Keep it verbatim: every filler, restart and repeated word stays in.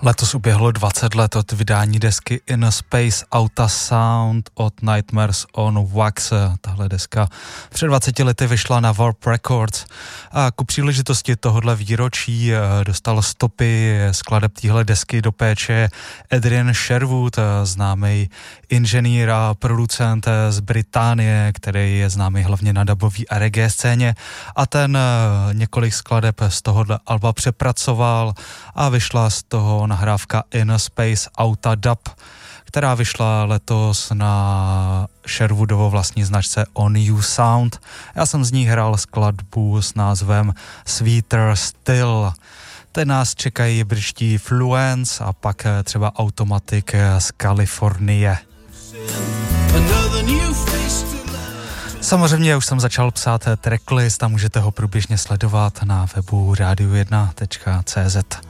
Letos uběhlo dvacet let od vydání desky In Space Auta Sound od Nightmares on Wax. Tahle deska před dvaceti lety vyšla na Warp Records a ku příležitosti tohohle výročí dostal stopy skladeb téhle desky do péče Adrian Sherwood, známý inženýr a producent z Británie, který je známý hlavně na dubový a reggae scéně, a ten několik skladeb z tohohle alba přepracoval a vyšla z toho nahrávka In Space Auta Dub, která vyšla letos na Sherwoodovo vlastní značce On You Sound. Já jsem z ní hrál skladbu s názvem Sweeter Still. Teď nás čekají britští Fluence a pak třeba Automatic z Kalifornie. Samozřejmě už jsem začal psát tracklist a můžete ho průběžně sledovat na webu radio jedna tečka cé zet.